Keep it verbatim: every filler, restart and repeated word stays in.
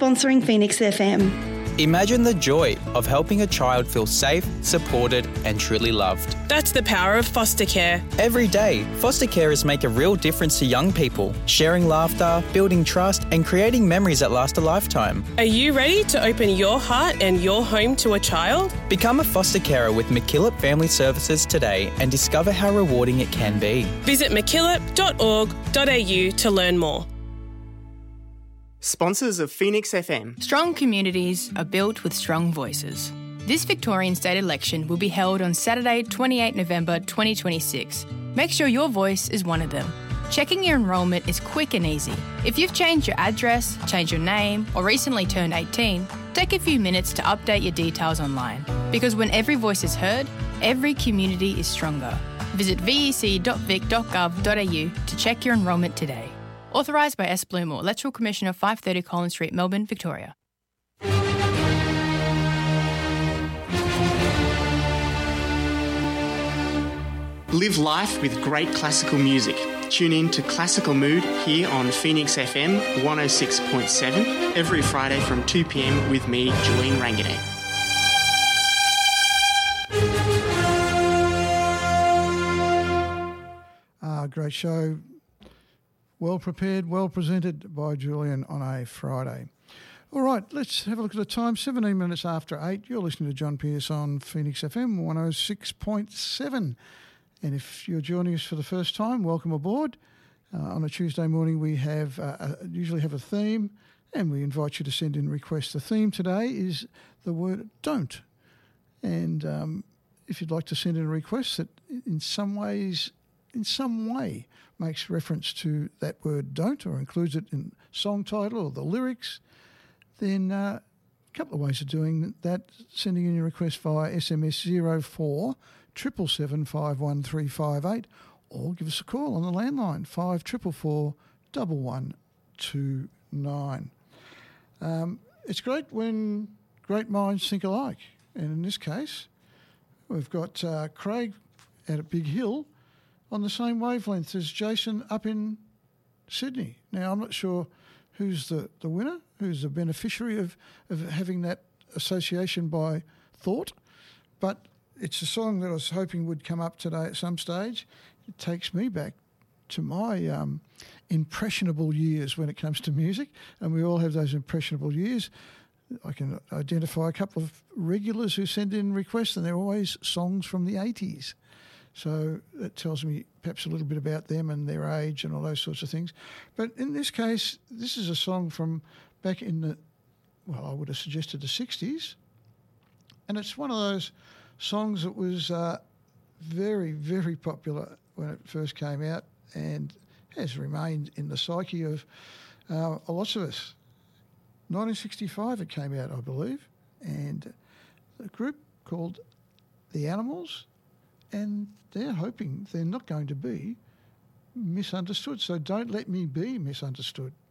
sponsoring Phoenix F M. Imagine the joy of helping a child feel safe, supported and truly loved. That's the power of foster care. Every day, foster carers make a real difference to young people, sharing laughter, building trust and creating memories that last a lifetime. Are you ready to open your heart and your home to a child? Become a foster carer with MacKillop Family Services today and discover how rewarding it can be. Visit mackillop dot org dot a u to learn more. Sponsors of Phoenix F M. Strong communities are built with strong voices. This Victorian state election will be held on Saturday, twenty-eighth November twenty twenty-six. Make sure your voice is one of them. Checking your enrolment is quick and easy. If you've changed your address, changed your name, or recently turned eighteen, take a few minutes to update your details online. Because when every voice is heard, every community is stronger. Visit v e c dot vic dot gov dot a u to check your enrolment today. Authorised by S. Blumore, Electoral Commissioner, five thirty Collins Street, Melbourne, Victoria. Live life with great classical music. Tune in to Classical Mood here on Phoenix F M one oh six point seven every Friday from two p m with me, Julian Ranganay. Ah, great show. Well prepared, well presented by Julian on a Friday. All right, let's have a look at the time. seventeen minutes after eight. You're listening to John Pierce on Phoenix F M one oh six point seven. And if you're joining us for the first time, welcome aboard. Uh, on a Tuesday morning, we have uh, uh, usually have a theme, and we invite you to send in requests. The theme today is the word don't. And um, if you'd like to send in a request that in some ways, in some way, makes reference to that word don't or includes it in song title or the lyrics, then uh, a couple of ways of doing that. Sending in your request via S M S zero four seven seven seven five one three five eight or give us a call on the landline five four four four one one two nine. Um, it's great when great minds think alike, and in this case we've got uh, Craig out at Big Hill on the same wavelength as Jason up in Sydney. Now, I'm not sure who's the, the winner, who's the beneficiary of, of having that association by thought, but it's a song that I was hoping would come up today at some stage. It takes me back to my um, impressionable years when it comes to music, and we all have those impressionable years. I can identify a couple of regulars who send in requests, and they're always songs from the eighties. So that tells me perhaps a little bit about them and their age and all those sorts of things. But in this case, this is a song from back in the, well, I would have suggested the sixties. And it's one of those songs that was uh, very, very popular when it first came out and has remained in the psyche of uh, lots of us. nineteen sixty-five it came out, I believe, and a group called The Animals, and they're hoping they're not going to be misunderstood. So don't let me be misunderstood.